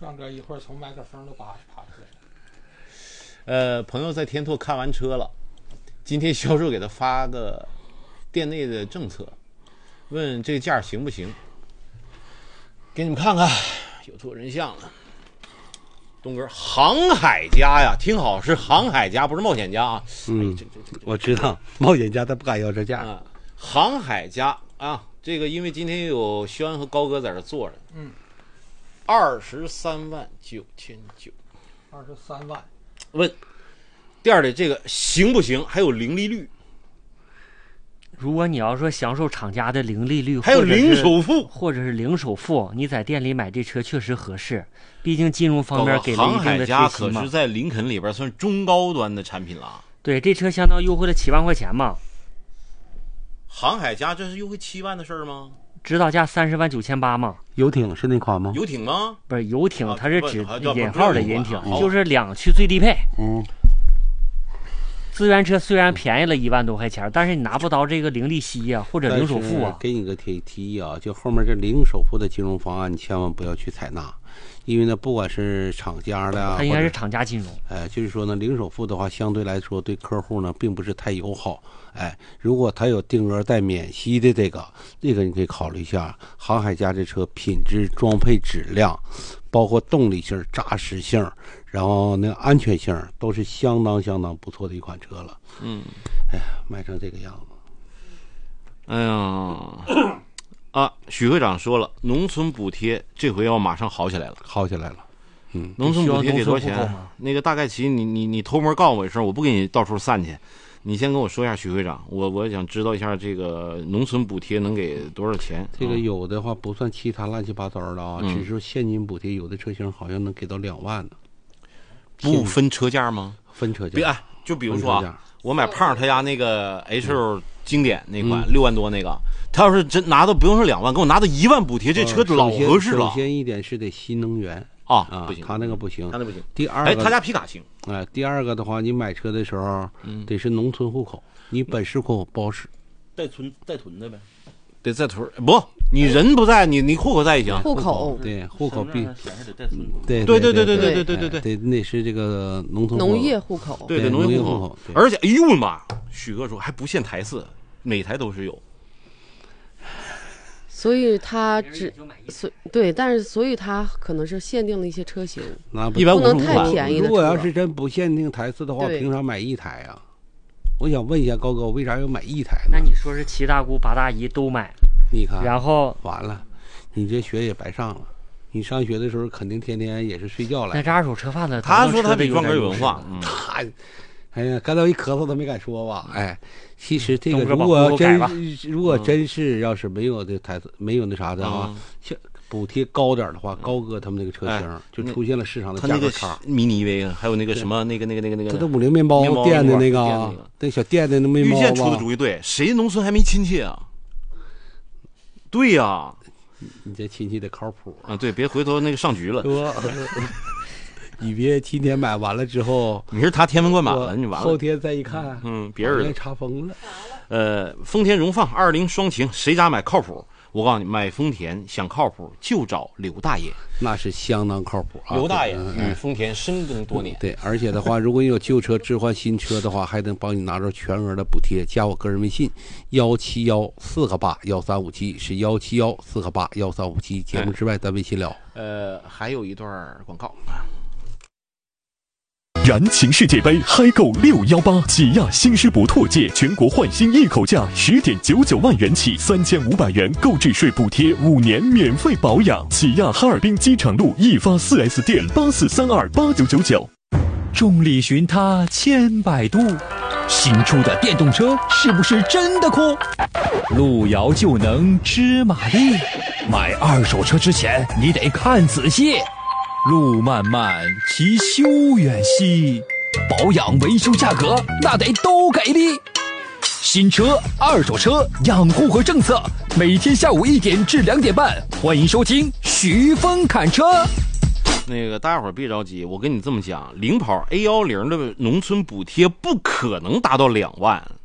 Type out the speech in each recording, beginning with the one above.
壮哥一会儿从麦克风都爬出来了。朋友在天拓看完车了，今天销售给他发个店内的政策，问这个价行不行？给你们看看，有图人像了。东哥，航海家呀，听好，是航海家，不是冒险家啊。 我知道，冒险家他不敢要这价。 航海家啊，这个因为今天有肖恩和高哥在这坐着，23万9千9，23万。问第二的这个行不行？还有零利率。 如果你要说享受厂家的零利率， 还有零首付， 或者是零首付，你在店里买这车确实合适。毕竟金融方面给了一定的贴息嘛。航海家可是在林肯里边算中高端的产品了。 对，这车相当优惠了7万块钱嘛。 航海家这是优惠7万的事儿吗？ 指导价30万9千8嘛。 游艇是那款吗？ 游艇吗？ 不是游艇，它是指引号的引艇， 啊就是2驱最低配。资源车虽然便宜了1万多块钱，但是你拿不到这个零利息呀，或者零首付啊。 给你个提议啊，就后面这零首付的金融方案，你千万不要去采纳，因为呢，不管是厂家的， 它应该是厂家金融。 就是说呢，零首付的话，相对来说对客户呢，并不是太友好。如果它有定额带免息的这个你可以考虑一下。航海家这车品质、装配质量，包括动力性、扎实性，然后那安全性都是相当不错的一款车了。卖成这个样子。许会长说了，农村补贴这回要马上好起来了。农村补贴给多少钱？那个大概其你偷摸告诉我一声，我不给你到处散去。你先跟我说一下，许会长，我想知道一下这个农村补贴能给多少钱？ 这个有的话不算其他乱七八糟的啊，只是说现金补贴，有的车型好像能给到2万呢。 不分车价吗？ 分车价。 就比如说我买胖他家那个 H 经典那款6万多那个，他要是真拿到不用说2万，给我拿到1万补贴，这车老合适了。 首先一点是得新能源。 不行， 他那个不行， 第二个， 他家皮卡行。 第二个的话，你买车的时候，得是农村户口，你本市户口不好使。 带屯的呗， 得在屯不，你人不在，你户口在也行。 户口对，户口必对， 那是这个农业户口， 对农业户口。而且，哎呦我妈，许哥说还不限台次，每台都是有。 所以它但是所以它可能是限定了一些车型， 不能太便宜的车。 如果要是真不限定台次的话，凭啥买一台啊？我想问一下高哥，为啥要买一台呢？ 那你说是7大姑8大姨都买， 你看， 然后完了，你这学也白上了。你上学的时候肯定天天也是睡觉来。 那这二手车贩子， 他说他比壮哥有文化， 他。哎呀，刚才我一咳嗽都没敢说吧？其实这个如果真是要是没有这台子，没有那啥的啊，像补贴高点的话，高哥他们那个车型就出现了市场的价格差。 迷你 EV 还有那个什么那个， 他的50面包店的那个，那小店的那面包。 遇见出的主意对，谁农村还没亲戚啊？对呀， 你这亲戚得靠谱啊！对，别回头那个上局了。 你别今天买完了之后， 你是他天门灌满了，你完了。 后天再一看， 别人查封了。 丰田荣放20双擎，谁家买靠谱？我告诉你，买丰田想靠谱就找刘大爷， 那是相当靠谱啊。 刘大爷与丰田深耕多年。 对，而且的话，如果你有旧车置换新车的话，还能帮你拿着全额的补贴。加我个人微信171-4个81357，是171-4个81357。节目之外，咱微信聊。 还有一段广告。 燃情世界杯嗨购618，起亚新狮博拓界全国换新一口价10.99万元起，3500元购置税补贴，5年免费保养。起亚哈尔滨机场路易发 4S 店84328999。 众里寻他千百度，新出的电动车是不是真的酷？路遥就能知马力，买二手车之前你得看仔细。路漫漫其修远兮，保养维修价格那得都给力。新车、二手车养护和政策，每天下午1点至2点半，欢迎收听徐峰侃车。 那个大家伙儿别着急，我跟你这么讲，领跑 A10的农村补贴不可能达到2万，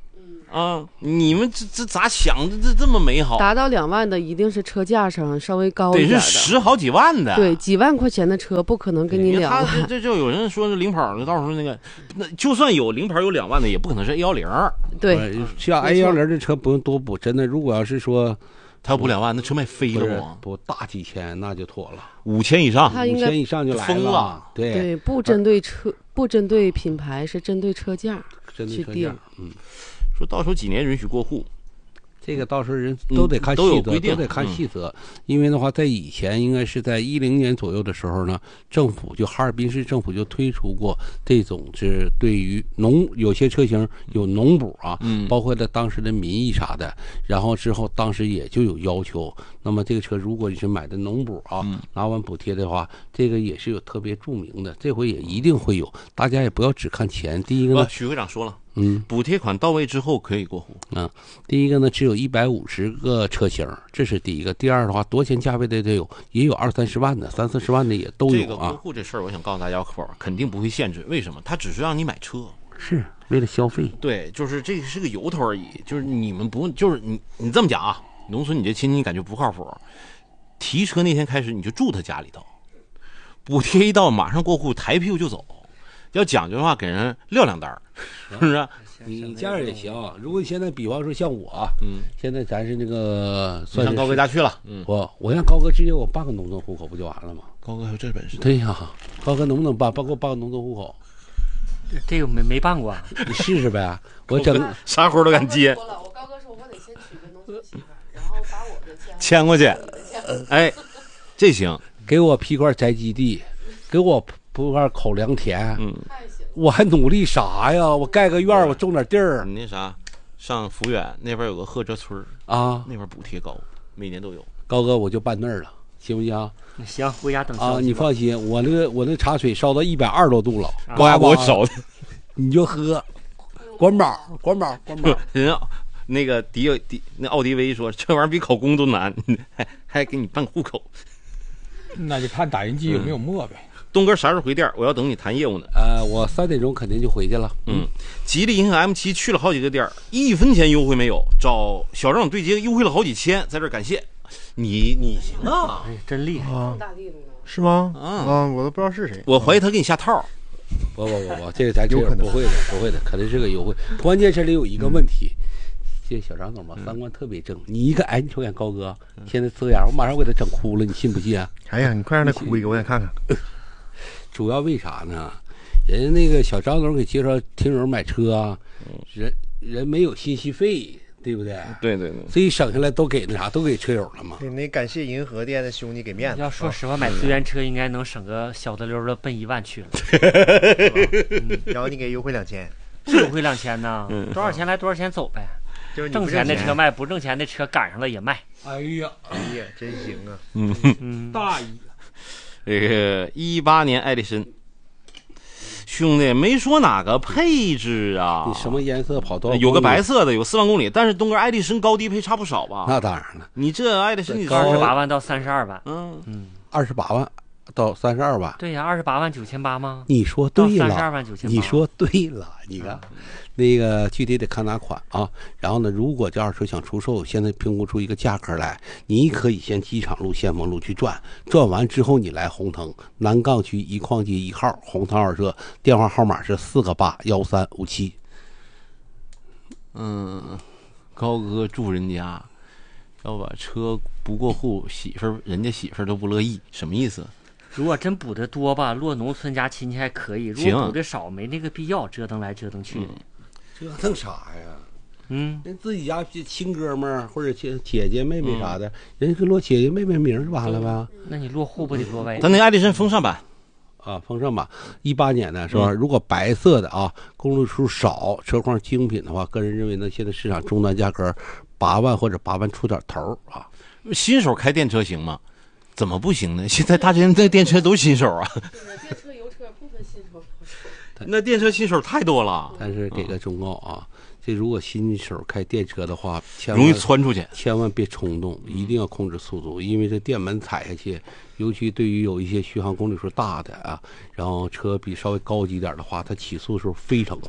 啊！你们这咋想的这么美好？ 达到2万的一定是车价上稍微高一点的， 得是10好几万的。 对，几万块钱的车不可能给你2万。 这就有人说是领跑的，到时候那就算有领跑有2万的，也不可能是 A10。 对， 像 A10这车不用多补，真的。如果要是说他要补2万，那车卖飞了不大几千那就妥了 ，5000以上 ，5000以上就来疯了。 对， 不针对车，不针对品牌，是针对车价去定。 说到时候几年允许过户， 这个到时候人都得看细则，都得看细则。因为的话，在以前应该是在10年左右的时候呢，政府就哈尔滨市政府就推出过这种是对于有些车型有农补啊，包括在当时的民意啥的，然后之后当时也就有要求。那么这个车如果你是买的农补啊，拿完补贴的话，这个也是有特别注明的，这回也一定会有。大家也不要只看钱。第一个呢， 许会长说了。补贴款到位之后可以过户。 第一个呢，只有150个车型，这是第一个。第二的话，多钱价位的也有20-30万的，30-40万的也都有啊。 这个过户这事儿，我想告诉大家，肯定不会限制。为什么？他只是让你买车， 是为了消费。 对，就是这是个由头而已。就是你们不，就是你这么讲啊，农村你这亲戚感觉不靠谱，提车那天开始你就住他家里头，补贴一到马上过户，抬屁股就走。要讲究的话，给人撂2单，是不是？ 你这样也行。如果现在比方说像我，现在咱是那个算上高哥家去了， 我让高哥直接我办个农村户口不就完了吗？ 高哥还有这本事？ 对呀，高哥能不能办？给我办个农村户口？ 这个没办过， 你试试呗。我整啥活都敢接。 我高哥说，我得先娶个农村媳妇，然后把我的迁过去。哎，这行， 给我批块宅基地，给我铺块口粮田。我还努力啥呀？我盖个院，我种点地儿。 你那啥，上抚远那边有个贺哲村啊， 那边补贴高，每年都有。 高哥，我就办那儿了，行不行？ 行，回家等啊。你放心，我那茶水烧到120多度了， 刮我烧的， 你就喝。管饱。 人那个那奥迪威说，这玩意儿比考公都难，还给你办户口。 那就看打印机有没有墨呗。 东哥啥时候回店？我要等你谈业务呢。 我3点钟肯定就回去了。 吉利银河 M7去了好几个店，1分钱优惠没有，找小郑对接优惠了好几千，在这儿感谢你行啊， 真厉害啊！大力度呢？ 是吗？我都不知道是谁。 我怀疑他给你下套。 不，这个咱不会的，肯定是个优惠。关键这里有一个问题。这小张总吧，3观特别正。你一个你瞅眼高哥，现在呲牙，我马上给他整哭了，你信不信？ 哎呀，你快让他哭一个，我想看看。 主要为啥呢？人家那个小张总给介绍听友买车啊，人没有信息费，对不对？ 对， 所以省下来都给那啥，都给车友了嘛。 对，那感谢银河店的兄弟给面子。 要说实话，买资源车应该能省个小的溜的，奔1万去了。 然后你给优惠2000， 不优惠2000呢？多少钱来多少钱走呗。 就是挣钱的车卖，不挣钱的车赶上了也卖。 哎呀， 真行啊！ 大意。 这个18年艾力绅，兄弟没说哪个配置啊？ 你什么颜色跑多少？ 有个白色的，有4万公里，但是东哥艾力绅高低配差不少吧？ 那当然了， 你这艾力绅你 28万到32万 ，28万到32万。 对呀，28万9800吗？ 你说对了 ，32万9800。 你说对了，你看。那个具体得看哪款啊，然后呢，如果这二车想出售，现在评估出一个价格来，你可以先机场路、先锋路去转完之后，你来红藤南岗区一矿街1号红藤二车，电话号码是4881357。 高哥住人家，要把车不过户，人家媳妇儿都不乐意，什么意思？ 如果真补的多吧，落农村家亲戚还可以；如果补的少，没那个必要折腾来折腾去的。 折腾啥呀？人自己家亲哥们儿或者姐姐妹妹啥的，人家落姐姐妹妹名就完了呗。 那你落户不得落外？ 咱那艾力绅风尚版啊，风尚版18年的是吧？如果白色的啊，公里数少，车况精品的话，个人认为呢，现在市场终端价格8万或者8万出点头啊。 新手开电车行吗？怎么不行呢？现在大街上这电车都是新手啊。 电车油车不分新手。 那电车新手太多了。 但是给个忠告啊，这如果新手开电车的话， 容易窜出去， 千万别冲动，一定要控制速度，因为这电门踩下去，尤其对于有一些续航公里数大的啊，然后车比稍微高级点的话，它起速的时候非常快。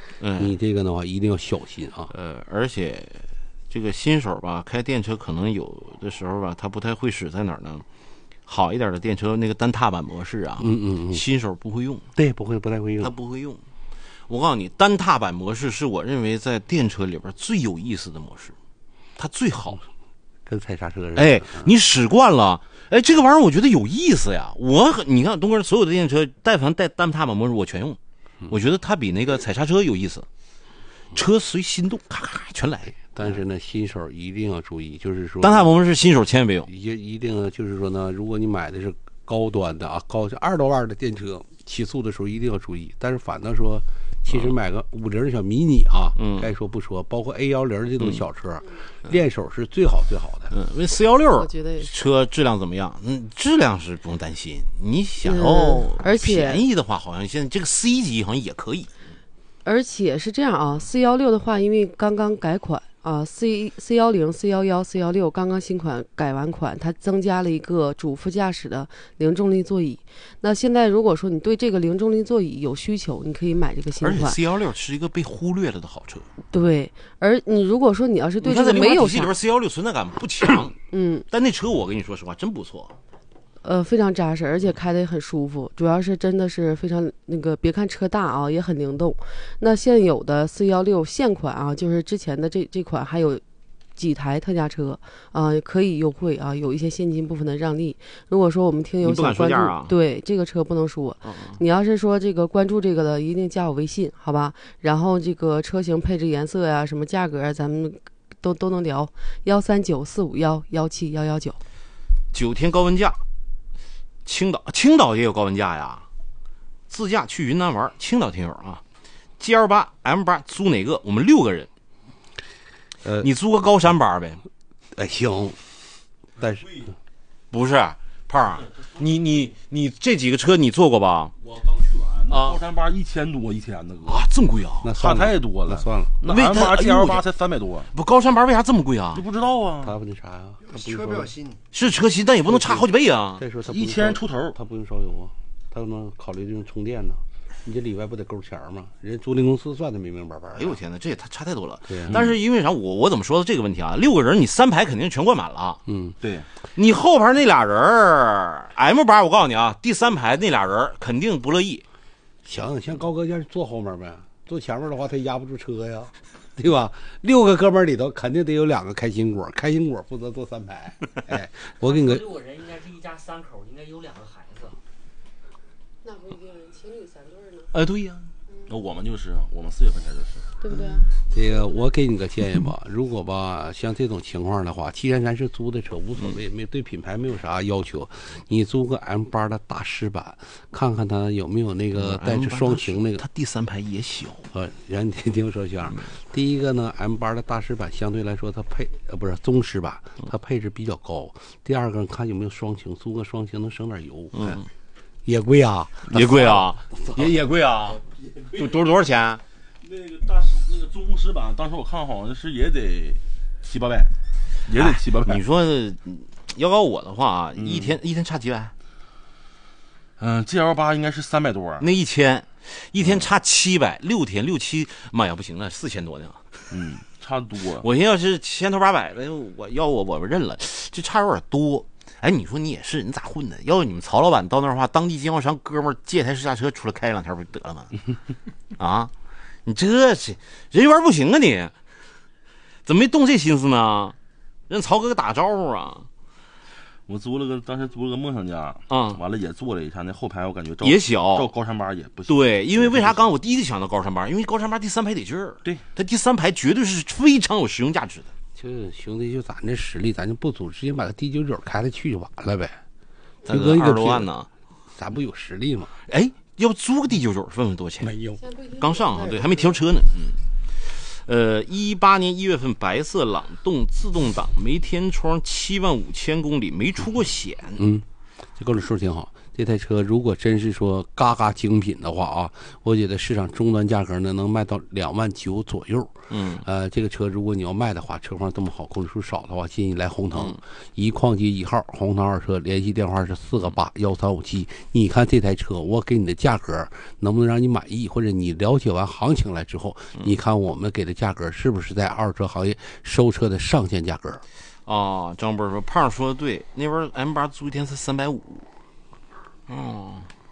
你这个的话一定要小心啊。 而且这个新手吧，开电车可能有的时候吧，他不太会使，在哪儿呢？好一点的电车那个单踏板模式啊，新手不会用， 对，不太会用， 他不会用。我告诉你，单踏板模式是我认为在电车里边最有意思的模式，它最好， 跟踩刹车似的。 哎，你使惯了，哎，这个玩意儿我觉得有意思呀。你看东哥所有的电车，但凡带单踏板模式我全用，我觉得它比那个踩刹车有意思，车随心动，咔咔全来。 但是呢，新手一定要注意，就是说单踏板模式新手千万别用， 一定就是说呢，如果你买的是高端的啊，高20多万的电车，起速的时候一定要注意。但是反倒说，其实买个50的小迷你啊，该说不说，包括 A10这种小车，练手是最好的。 因为416车质量怎么样？质量是不用担心。你想而且便宜的话，好像现在这个 C 级好像也可以。 而且是这样啊，416的话，因为刚刚改款。410、411、416刚刚新款改完款，它增加了一个主副驾驶的零重力座椅。那现在如果说你对这个零重力座椅有需求，你可以买这个新款。 而且416是一个被忽略了的好车。 对，而你如果说你要是对这个没有啥， 里边416存在感不强，但那车我跟你说实话真不错。 非常扎实，而且开得也很舒服，主要是真的是非常那个，别看车大啊，也很灵动。那现有的416现款啊，就是之前的这款还有几台特价车可以优惠啊，有一些现金部分的让利。如果说我们听友想关注，对这个车不能说，你要是说这个关注这个的，一定加我微信，好吧？然后这个车型、配置、颜色呀，什么价格，咱们都能聊。13945117119。 9天高温假。青岛也有高温假呀，自驾去云南玩，青岛听友啊 ，G28 M8 租哪个？我们6个人，你租个高山8呗， 行，但是不是胖儿，你这几个车你坐过吧？ 我刚去完，那高山8 1000多一天那个啊，这么贵啊？ 那差太多了， 那算了， 那 M8 G28 才300多， 不高山8为啥这么贵啊？ 就不知道啊， 他不那啥呀？ 车比较新， 是车新，但也不能差好几倍啊。 再说他 1000出头， 他不用烧油啊，他能考虑这种充电呢。你这里外不得勾钱吗？人租赁公司算的明明白白。 哎呦我天哪，这也差太多了。 对， 但是因为啥？我怎么说的这个问题啊？6个人，你3排肯定全灌满了。 对， 你后排那俩人 M8，我告诉你啊，第3排那俩人肯定不乐意。 行，像高哥这样坐后面呗，坐前面的话他压不住车呀。对吧？6个哥们里头肯定得有2个开心果，开心果负责坐3排。哎，我给你个。 6个人应该是一家3口，应该有2个孩子。 那不一定，情侣3对呢。 对呀， 那我们4月份才就是， 对不对？ 这个我给你个建议吧，如果吧像这种情况的话，既然咱是租的车，无所谓，没对品牌没有啥要求，你租个 M8的大师版，看看它有没有那个带着双擎那个。 它第3排也小。 然后你听我说一下，第一个呢 ，M8的大师版相对来说它不是宗师版，它配置比较高。第二个看有没有双擎，租个双擎能省点油。也贵啊， 也贵啊，也贵啊，多少钱？ 那个宗师版，当时我看好像是也得700-800，也得700-800。 你说要搞我的话啊，一天差几百 ？GL8 应该是300多， 那1000，一天差700，6天6-7，妈呀不行了，4000多呢。 差多。 我要是1000头800的，我认了，这差有点多。哎，你说你也是，你咋混的？要是你们曹老板到那儿的话，当地经销商哥们儿借台试驾车出来开2天不就得了吗？啊，你这是人缘不行啊你，怎么没动这心思呢？让曹哥打个招呼啊！ 我当时租了个梦想家完了也坐了一下，那后排我感觉也小， 照高山8也不行。 对，因为为啥刚我第一个想到高山8，因为高山8第3排得劲儿， 对， 它第3排绝对是非常有实用价值的。 就兄弟，就咱这实力，咱就不组，直接把个 D99开了去就完了呗。 就跟20多万呢， 咱不有实力吗？ 哎，要不租个 D99问问多少钱？ 没有， 刚上啊，对，还没提上车呢。18年1月份，白色朗动自动挡，没天窗，75000公里，没出过险。 这公里数挺好。 这台车如果真是说嘎嘎精品的话啊，我觉得市场终端价格呢能卖到29000左右。这个车如果你要卖的话，车况这么好，公里数少的话，建议来红腾，一矿机1号，红腾二车，联系电话是4个81357。你看这台车，我给你的价格能不能让你满意？或者你了解完行情来之后，你看我们给的价格是不是在二手车行业收车的上限价格？ 张波说：“胖说的对，那边 M8租一天才350。”